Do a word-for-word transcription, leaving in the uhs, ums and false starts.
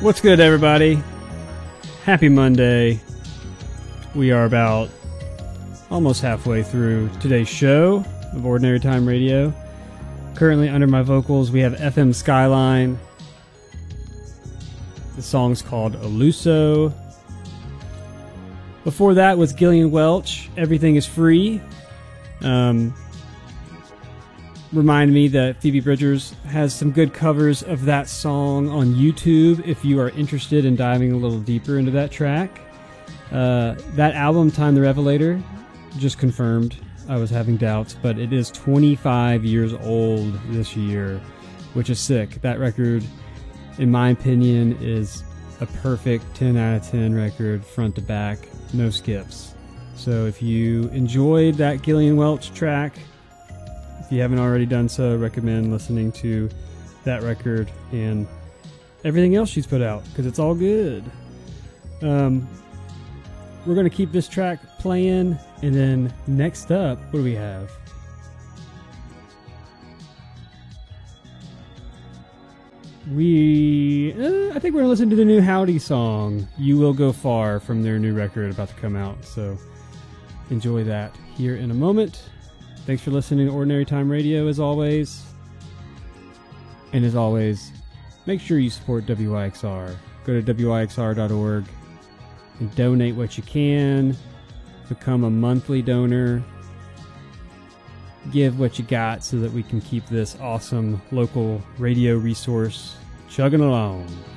What's good, everybody? Happy Monday. We are about almost halfway through today's show of Ordinary Time Radio. Currently under my vocals, we have F M Skyline. The song's called Eluso. Before that was Gillian Welch, Everything is Free. Um, remind me that Phoebe Bridgers has some good covers of that song on YouTube if you are interested in diving a little deeper into that track. Uh, that album, Time the Revelator, just confirmed. I was having doubts, but it is twenty-five years old this year, which is sick. That record, in my opinion, is a perfect ten out of ten record, front to back, no skips. So if you enjoyed that Gillian Welch track, if you haven't already done so, recommend listening to that record and everything else she's put out, because it's all good. Um, we're going to keep this track playing, and then next up, what do we have? We, uh, I think we're going to listen to the new Howdy song, You Will Go Far, from their new record about to come out. So enjoy that here in a moment. Thanks for listening to Ordinary Time Radio, as always. And as always, make sure you support W I X R. Go to W I X R dot org and donate what you can. Become a monthly donor. Give what you got so that we can keep this awesome local radio resource chugging along.